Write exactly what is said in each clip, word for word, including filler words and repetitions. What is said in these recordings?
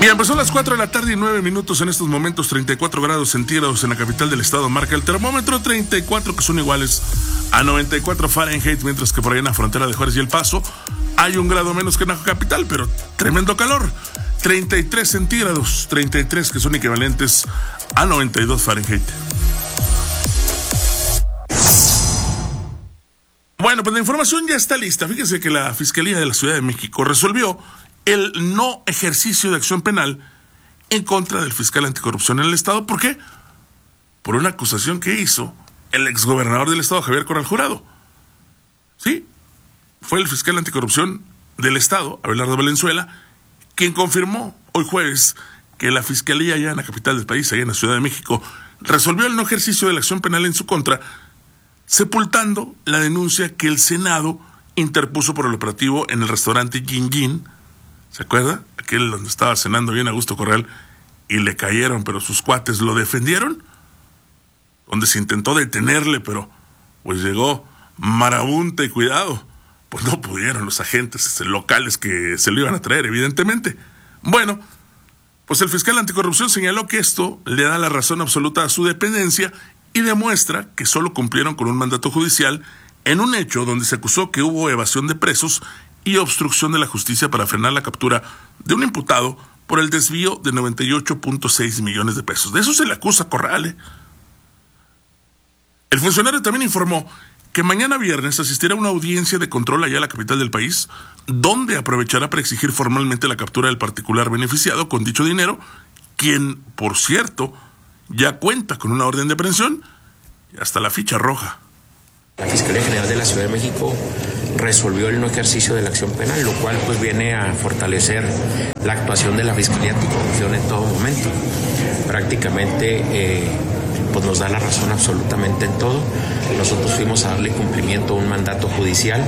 Bien, pues son las cuatro de la tarde y nueve minutos en estos momentos, treinta y cuatro grados centígrados en la capital del estado, marca el termómetro, treinta y cuatro que son iguales a noventa y cuatro Fahrenheit, mientras que por ahí en la frontera de Juárez y El Paso hay un grado menos que en la capital, pero tremendo calor, treinta y tres centígrados, treinta y tres que son equivalentes a noventa y dos Fahrenheit. Bueno, pues la información ya está lista. Fíjense que la Fiscalía de la Ciudad de México resolvió el no ejercicio de acción penal en contra del fiscal anticorrupción en el estado. ¿Por qué? Por una acusación que hizo el exgobernador del estado, Javier Corral Jurado. Sí, fue el fiscal anticorrupción del estado, Abelardo Valenzuela, quien confirmó hoy jueves que la Fiscalía allá en la capital del país, allá en la Ciudad de México, resolvió el no ejercicio de la acción penal en su contra, sepultando la denuncia que el Senado interpuso por el operativo en el restaurante Yin Yin. ¿Se acuerda? Aquel donde estaba cenando bien Augusto Corral y le cayeron, pero sus cuates lo defendieron. Donde se intentó detenerle, pero pues llegó marabunta y cuidado. Pues no pudieron los agentes locales que se lo iban a traer, evidentemente. Bueno, pues el fiscal anticorrupción señaló que esto le da la razón absoluta a su dependencia y demuestra que solo cumplieron con un mandato judicial en un hecho donde se acusó que hubo evasión de presos y obstrucción de la justicia para frenar la captura de un imputado por el desvío de noventa y ocho punto seis millones de pesos. De eso se le acusa a Corral, ¿eh? El funcionario también informó que mañana viernes asistirá a una audiencia de control allá en la capital del país, donde aprovechará para exigir formalmente la captura del particular beneficiado con dicho dinero, quien, por cierto, ya cuenta con una orden de aprehensión y hasta la ficha roja. La Fiscalía General de la Ciudad de México resolvió el no ejercicio de la acción penal, lo cual pues viene a fortalecer la actuación de la Fiscalía Anticorrupción en todo momento. Prácticamente eh, pues nos da la razón absolutamente en todo. Nosotros fuimos a darle cumplimiento a un mandato judicial.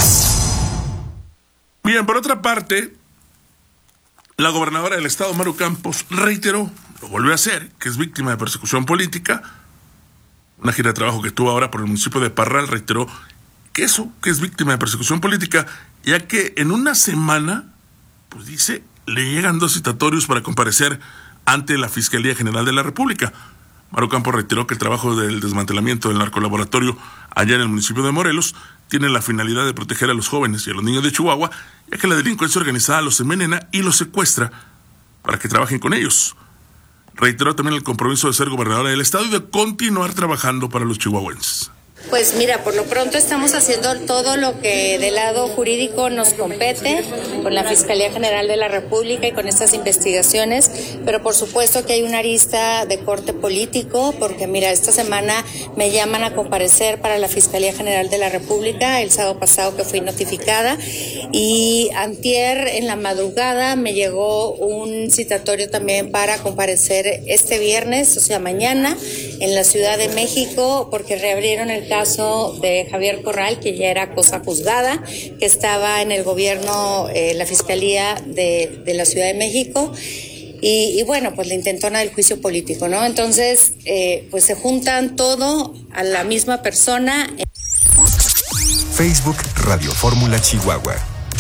Bien, por otra parte, la gobernadora del estado, Maru Campos, reiteró, lo volvió a hacer, que es víctima de persecución política. Una gira de trabajo que tuvo ahora por el municipio de Parral reiteró que eso, que es víctima de persecución política, ya que en una semana, pues dice, le llegan dos citatorios para comparecer ante la Fiscalía General de la República. Maru Campos reiteró que el trabajo del desmantelamiento del narcolaboratorio allá en el municipio de Morelos tiene la finalidad de proteger a los jóvenes y a los niños de Chihuahua, ya que la delincuencia organizada los envenena y los secuestra para que trabajen con ellos. Reiteró también el compromiso de ser gobernadora del estado y de continuar trabajando para los chihuahuenses. Pues mira, por lo pronto estamos haciendo todo lo que del lado jurídico nos compete con la Fiscalía General de la República y con estas investigaciones, pero por supuesto que hay una arista de corte político, porque mira, esta semana me llaman a comparecer para la Fiscalía General de la República, el sábado pasado que fui notificada, y antier en la madrugada me llegó un citatorio también para comparecer este viernes, o sea mañana, en la Ciudad de México, porque reabrieron el caso de Javier Corral, que ya era cosa juzgada, que estaba en el gobierno, eh, la Fiscalía de, de la Ciudad de México, y, y bueno, pues la intentona del juicio político, ¿no? Entonces, eh, pues se juntan todo a la misma persona. Facebook Radio Fórmula Chihuahua.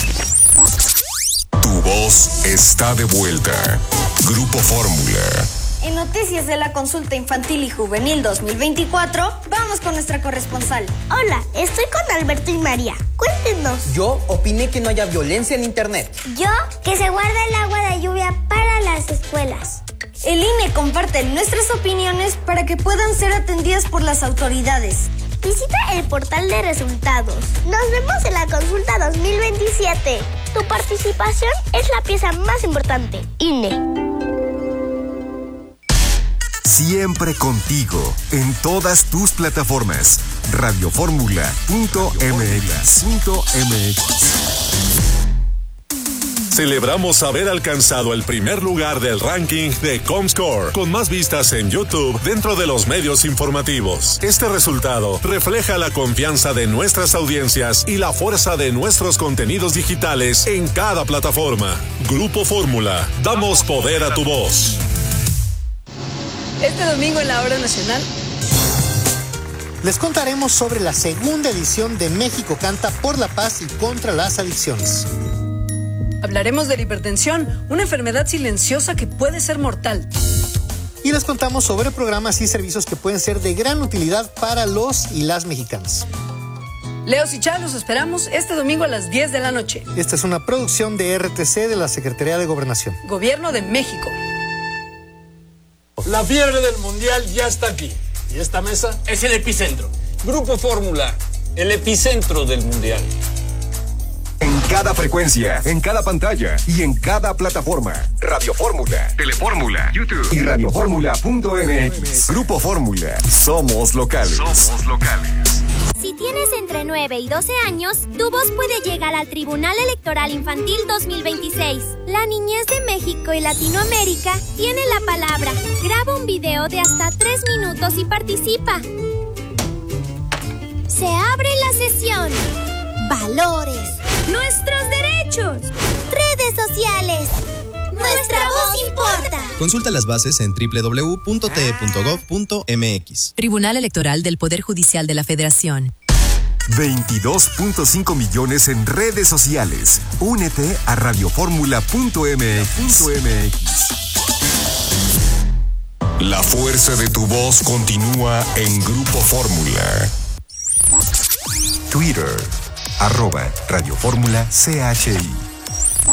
Tu voz está de vuelta. Grupo Fórmula. En noticias de la consulta infantil y juvenil dos mil veinticuatro, vamos con nuestra corresponsal. Hola, estoy con Alberto y María. Cuéntenos. Yo opiné que no haya violencia en internet. Yo, que se guarda el agua de lluvia para las escuelas. El I N E comparte nuestras opiniones para que puedan ser atendidas por las autoridades. Visita el portal de resultados. Nos vemos en la consulta dos mil veintisiete. Tu participación es la pieza más importante. I N E. Siempre contigo, en todas tus plataformas. Radioformula punto m x. Celebramos haber alcanzado el primer lugar del ranking de Comscore, con más vistas en YouTube dentro de los medios informativos. Este resultado refleja la confianza de nuestras audiencias y la fuerza de nuestros contenidos digitales en cada plataforma. Grupo Fórmula, damos poder a tu voz. Este domingo en la Hora Nacional les contaremos sobre la segunda edición de México Canta por la Paz y contra las Adicciones. Hablaremos de la hipertensión, una enfermedad silenciosa que puede ser mortal. Y les contamos sobre programas y servicios que pueden ser de gran utilidad para los y las mexicanas. Leos y Chá, los esperamos este domingo a las diez de la noche. Esta es una producción de R T C de la Secretaría de Gobernación. Gobierno de México. La fiebre del mundial ya está aquí. Y esta mesa es el epicentro. Grupo Fórmula, el epicentro del mundial. En cada frecuencia, en cada pantalla y en cada plataforma. Radio Fórmula, Telefórmula, YouTube y radioformula punto m x. Grupo Fórmula. Somos locales. Somos locales. Si tienes entre nueve y doce años, tu voz puede llegar al Tribunal Electoral Infantil dos mil veintiséis. La niñez de México y Latinoamérica tiene la palabra. Graba un video de hasta tres minutos y participa. Se abre la sesión. Valores. Nuestros derechos. Redes sociales. Nuestra voz importa. Consulta las bases en doble u doble u doble u punto t e punto gov punto m x. Tribunal Electoral del Poder Judicial de la Federación. veintidós punto cinco millones en redes sociales. Únete a radioformula punto m x. La fuerza de tu voz continúa en Grupo Fórmula. Twitter, arroba Radio Fórmula C H I.